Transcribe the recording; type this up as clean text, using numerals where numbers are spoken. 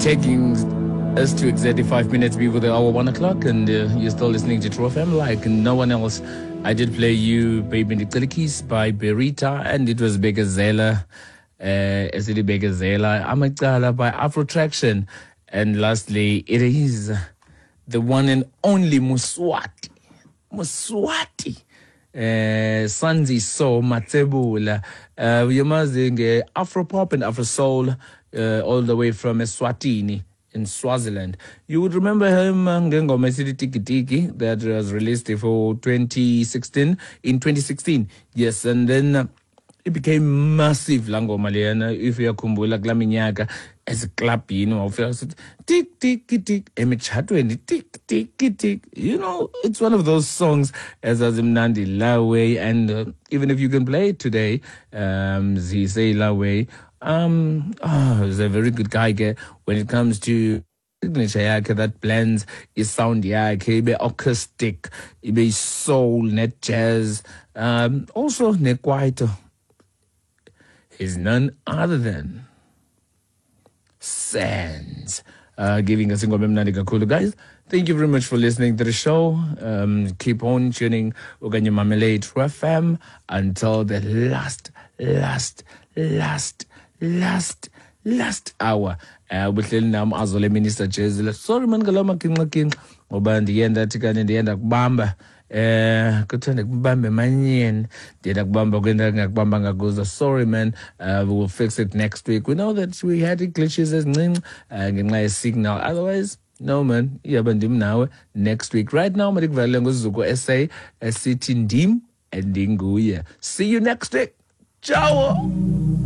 taking us to exactly 5 minutes before the hour 1 o'clock, and you're still listening to True FM like no one else. I did play you Baby Ndicilekis by Berita, and it was Begazela, Esili Begazela, Amagdala by Afro Traction, and lastly, it is the one and only Muswati. Sanzi So Matsebula, Yamazing Afro Pop and Afro Soul, all the way from Eswatini in Swaziland. You would remember him, Ngengoma City Tiki Tiki, that was released for 2016, in 2016. Yes, and then it became massive, Lango Maliana, if you are Kumbula Glaminyaka, as a clap, you know, tick, tick, tick, Emichatweni, tick, tick, tick. You know, it's one of those songs, as Azimnandi Lawe, and even if you can play it today, Zise Lawe, he's a very good guy when it comes to signature yakhe that blends his sound yakhe, ibe acoustic, ibe soul, net jazz, also ne kwaito. Is none other than Sands, giving us ingoma emnandi kakhulu. Guys, thank you very much for listening to the show. Keep on tuning Uganya Mamelade True FM until the last hour. Buhleli nam Azole Minister Jezela. Sorry man galama kinqakinqa ngoba ndiyenda athi kanti ndiyenda kubamba kuthanda kubambe manyeni ndiyenda kubamba kwenda ngakubamba ngakuzo. Sorry man, we will fix it next week. We know that we had glitches ezincinci ngenxa yesignal. Otherwise, no man, iyaba ndim nawe next week. Right now mandikuvalele ngozuko essay esithi ndim and ndinguye. See you next week. Ciao.